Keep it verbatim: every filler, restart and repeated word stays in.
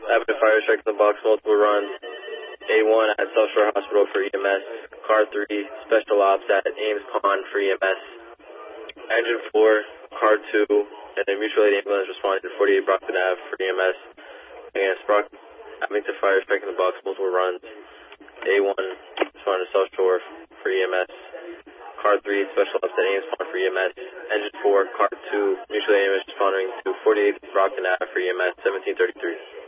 Avenue Fire Strike in the box, multiple runs. A one at South Shore Hospital for E M S. Car three, Special Ops at Ames Pond for E M S. Engine four, Car two, and then mutual aid ambulance responded to forty-eight Brockton Avenue for E M S. Against Brock, Abington Fire Strike in the box, multiple runs. A one responded to South Shore for E M S. Car three, Special Ops at Ames Pond for E M S. Engine four, Car two, mutual aid ambulance responding to forty-eight Brockton Avenue for E M S, seventeen thirty-three.